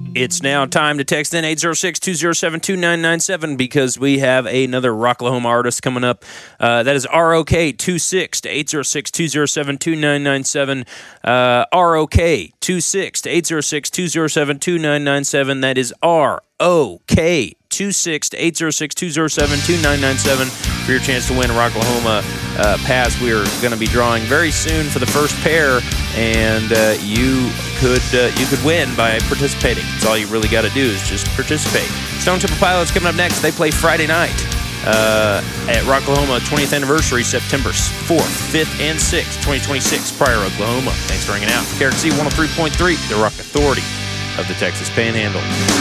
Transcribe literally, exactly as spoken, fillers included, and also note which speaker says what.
Speaker 1: It's now time to text in eight zero six, two zero seven, two nine nine seven because we have another Rocklahoma artist coming up. Uh, that is R O K two six to eight zero six, two zero seven, two nine nine seven. Uh, R O K two six to eight zero six, two zero seven, two nine nine seven. That is R O K two six to eight zero six, two zero seven, two nine nine seven for your chance to win a Rocklahoma uh, pass. We are going to be drawing very soon for the first pair, and uh, you could uh, you could win by participating. That's all you really got to do is just participate. Stone Temple Pilots coming up next. They play Friday night uh, at Rocklahoma twentieth anniversary, September fourth, fifth, and sixth, twenty twenty-six, Pryor, Oklahoma. Thanks for hanging out. K R X C one oh three point three, the Rock Authority of the Texas Panhandle.